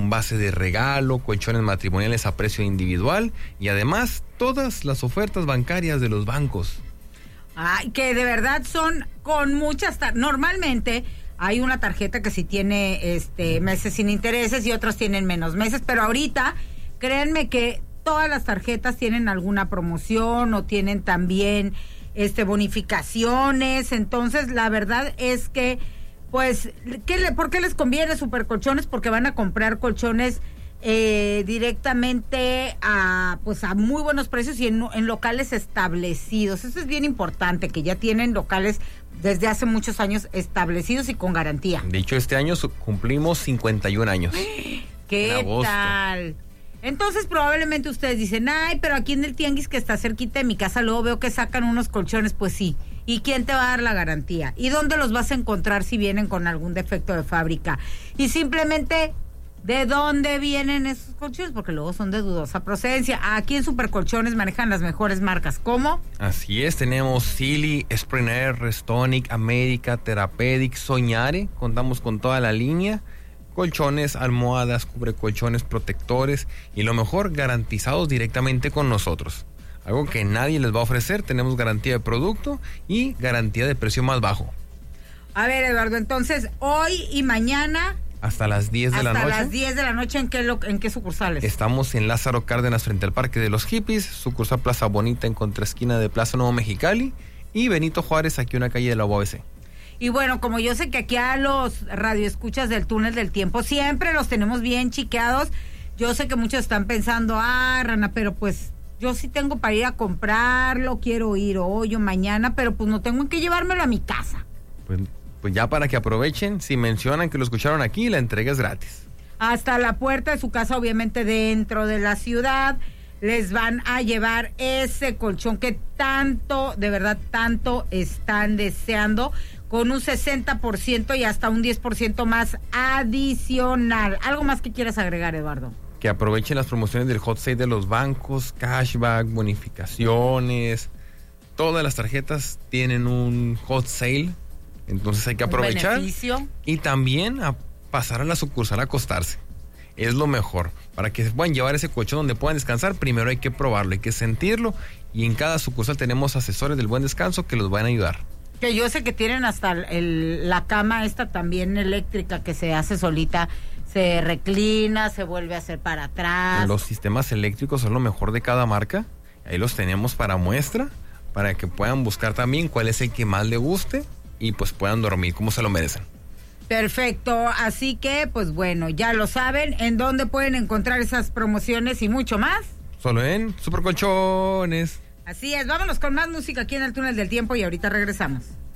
con base de regalo, colchones matrimoniales a precio individual y además todas las ofertas bancarias de los bancos. Ay, que de verdad son con muchas... Normalmente hay una tarjeta que sí tiene meses sin intereses y otras tienen menos meses, pero ahorita créanme que todas las tarjetas tienen alguna promoción o tienen también bonificaciones. Entonces la verdad es que pues ¿por qué les conviene Supercolchones? Porque van a comprar colchones directamente a muy buenos precios y en locales establecidos. Eso es bien importante, que ya tienen locales desde hace muchos años establecidos y con garantía. De hecho, este año cumplimos 51 años. ¿Qué tal? Entonces probablemente ustedes dicen, ay, pero aquí en el tianguis que está cerquita de mi casa luego veo que sacan unos colchones. Pues sí, ¿y quién te va a dar la garantía? ¿Y dónde los vas a encontrar si vienen con algún defecto de fábrica? Y simplemente, ¿de dónde vienen esos colchones? Porque luego son de dudosa procedencia. Aquí en Supercolchones manejan las mejores marcas. ¿Cómo? Así es, tenemos Silly, Sprener, Restonic, América, Therapeutic, Soñare. Contamos con toda la línea. Colchones, almohadas, cubrecolchones, protectores y lo mejor, garantizados directamente con nosotros. Algo que nadie les va a ofrecer. Tenemos garantía de producto y garantía de precio más bajo. A ver, Eduardo, entonces hoy y mañana hasta las 10 de la noche. Hasta las 10 de la noche, ¿en qué sucursales? Estamos en Lázaro Cárdenas frente al Parque de los Hippies, sucursal Plaza Bonita en contraesquina de Plaza Nuevo Mexicali y Benito Juárez, aquí en una calle de la UABC. Y bueno, como yo sé que aquí a los radioescuchas del Túnel del Tiempo siempre los tenemos bien chiqueados, yo sé que muchos están pensando, Rana, pero pues yo sí tengo para ir a comprarlo, quiero ir hoy o mañana, pero pues no tengo que llevármelo a mi casa. Pues ya para que aprovechen, si mencionan que lo escucharon aquí, la entrega es gratis. Hasta la puerta de su casa, obviamente dentro de la ciudad, les van a llevar ese colchón que tanto, de verdad, tanto están deseando, con un 60% y hasta un 10% más adicional. ¿Algo más que quieras agregar, Eduardo? Que aprovechen las promociones del hot sale de los bancos, cashback, bonificaciones. Todas las tarjetas tienen un hot sale, entonces hay que aprovechar. Beneficio. Y también a pasar a la sucursal a acostarse. Es lo mejor. Para que puedan llevar ese colchón donde puedan descansar, primero hay que probarlo, hay que sentirlo. Y en cada sucursal tenemos asesores del buen descanso que los van a ayudar. Que yo sé que tienen hasta la cama esta también eléctrica que se hace solita, se reclina, se vuelve a hacer para atrás. Los sistemas eléctricos son lo mejor de cada marca. Ahí los tenemos para muestra, para que puedan buscar también cuál es el que más les guste y pues puedan dormir como se lo merecen. Perfecto, así que pues bueno, ya lo saben, ¿en dónde pueden encontrar esas promociones y mucho más? Solo en Supercolchones. Así es, vámonos con más música aquí en el Túnel del Tiempo y ahorita regresamos.